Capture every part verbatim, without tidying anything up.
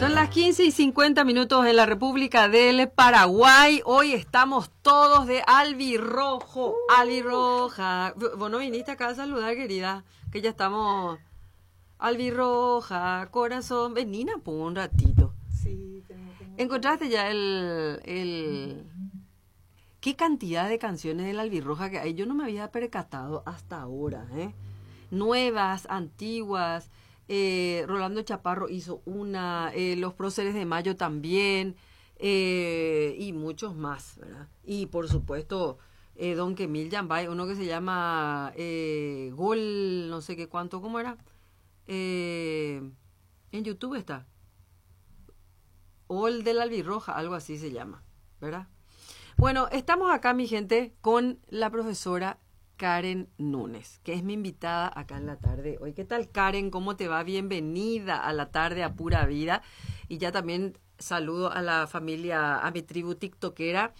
Son las quince y cincuenta minutos en la República del Paraguay. Hoy estamos todos de albirrojo, uh. albirroja. Vos no viniste acá a saludar, querida, que ya estamos albirroja, corazón. Vení, por un ratito. Sí, tengo, tengo ¿Encontraste ya el, el... qué cantidad de canciones de la albirroja que hay? Yo no me había percatado hasta ahora, ¿eh? Nuevas, antiguas. Eh, Rolando Chaparro hizo una, eh, los Próceres de Mayo también, eh, y muchos más, ¿verdad? Y por supuesto, eh, Don Quemil Yambay, uno que se llama eh, Gol, no sé qué cuánto, ¿cómo era? Eh, en YouTube está. Gol de la Albirroja, algo así se llama, ¿verdad? Bueno, estamos acá, mi gente, con la profesora Karen Núñez, que es mi invitada acá en la tarde hoy. ¿Qué tal, Karen? ¿Cómo te va? Bienvenida a la tarde a Pura Vida. Y ya también saludo a la familia, a mi tribu tiktokera.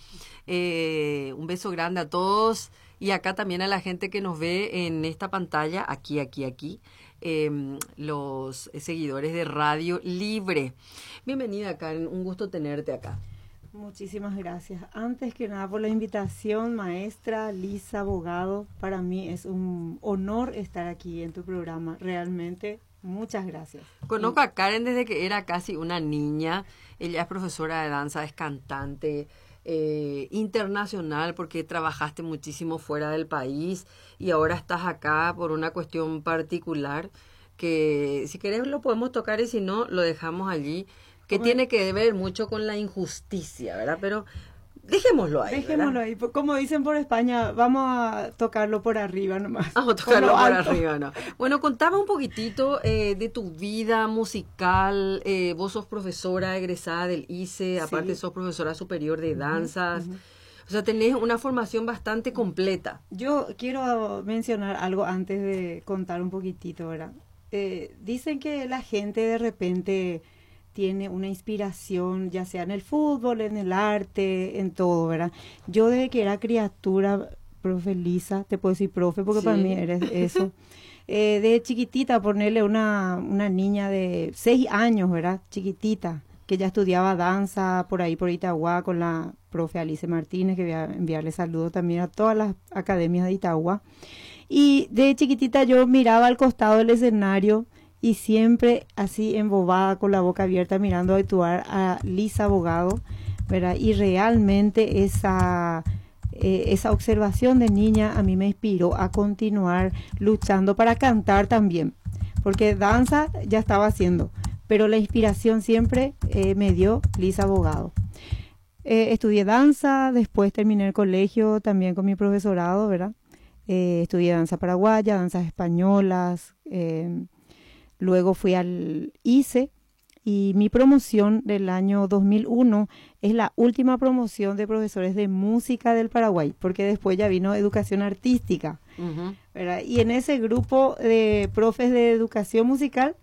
Eh, un beso grande a todos. Y acá también a la gente que nos ve en esta pantalla, aquí, aquí, aquí. Eh, los seguidores de Radio Libre. Bienvenida, Karen. Un gusto tenerte acá. Muchísimas gracias. Antes que nada por la invitación, maestra Lisa Abogado. Para mí es un honor estar aquí en tu programa. Realmente, muchas gracias. Conozco a Karen desde que era casi una niña. Ella es profesora de danza, es cantante eh, internacional porque trabajaste muchísimo fuera del país y ahora estás acá por una cuestión particular que si querés lo podemos tocar y si no lo dejamos allí. Que bueno, tiene que ver mucho con la injusticia, ¿verdad? Pero dejémoslo ahí, Dejémoslo ¿verdad? ahí. Como dicen por España, vamos a tocarlo por arriba nomás. Vamos a tocarlo por, por arriba, ¿no? Bueno, contame un poquitito eh, de tu vida musical. Eh, vos sos profesora egresada del I C E, sí. Aparte sos profesora superior de danzas. Uh-huh, uh-huh. O sea, tenés una formación bastante completa. Yo quiero mencionar algo antes de contar un poquitito, ¿verdad? Eh, dicen que la gente de repente tiene una inspiración, ya sea en el fútbol, en el arte, en todo, ¿verdad? Yo desde que era criatura, profe Lisa, te puedo decir profe, porque sí, para mí eres eso. Eh, de chiquitita, ponerle una, una niña de seis años, ¿verdad? Chiquitita, que ya estudiaba danza por ahí, por Itagua, con la profe Alice Martínez, que voy a enviarle saludos también a todas las academias de Itagua. Y de chiquitita yo miraba al costado del escenario y siempre así embobada, con la boca abierta, mirando a actuar a Lisa Abogado, ¿verdad? Y realmente esa, eh, esa observación de niña a mí me inspiró a continuar luchando para cantar también, porque danza ya estaba haciendo, pero la inspiración siempre eh, me dio Lisa Abogado. Eh, estudié danza, después terminé el colegio también con mi profesorado, ¿verdad? Eh, estudié danza paraguaya, danzas españolas, eh, luego fui al I C E y mi promoción del año dos mil uno es la última promoción de profesores de música del Paraguay, porque después ya vino educación artística, uh-huh. ¿verdad? Y en ese grupo de profes de educación musical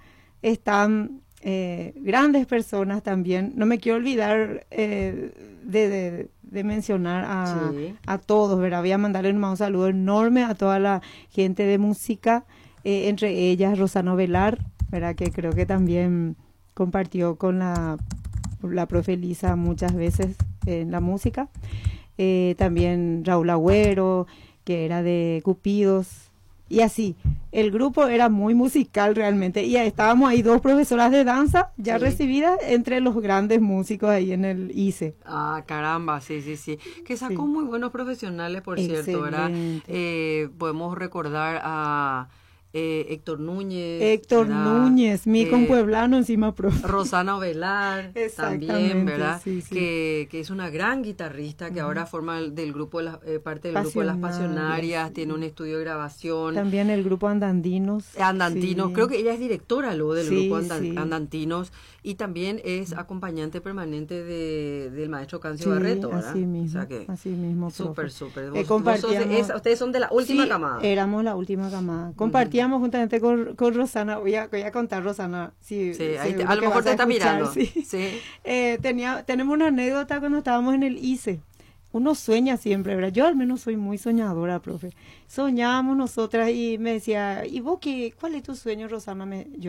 están eh, grandes personas también. No me quiero olvidar eh, de, de, de mencionar a, sí. a todos, ¿verdad? Voy a mandarle un saludo enorme a toda la gente de música. Eh, entre ellas Rosana Velar, ¿verdad? Que creo que también compartió con la, la profe Lisa muchas veces en la música. Eh, también Raúl Agüero, que era de Cupidos. Y así, el grupo era muy musical realmente. Y estábamos ahí dos profesoras de danza ya sí. recibidas entre los grandes músicos ahí en el I C E. Ah, caramba, sí, sí, sí. Que sacó sí. muy buenos profesionales, por Excelente. cierto, ¿verdad? Eh, podemos recordar a Eh, Héctor Núñez. Héctor ¿verdad? Núñez, mi eh, compueblano encima, profe. Rosana Velar, también, ¿verdad? Sí, sí. Que, que es una gran guitarrista que uh-huh. ahora forma el, del grupo de la, eh, parte del grupo de las Pasionarias, sí. tiene un estudio de grabación. También el grupo Andandinos. Andantinos, sí. creo que ella es directora luego del sí, grupo Andan, sí. Andantinos y también es acompañante permanente de, del maestro Cancio sí, Barreto, ¿verdad? Así mismo, o sea que así mismo. Súper, súper. Eh, compartíamos... ustedes son de la última sí, camada. éramos la última camada. Compartíamos juntamente con, con Rosana, voy a, voy a contar, Rosana, si, sí, ahí te, a lo mejor te está escuchar, mirando. Sí. Sí. Eh, tenía, tenemos una anécdota cuando estábamos en el I C E. Uno sueña siempre, ¿verdad? Yo al menos soy muy soñadora, profe. Soñábamos nosotras y me decía, ¿y vos qué? ¿Cuál es tu sueño, Rosana? Me, yo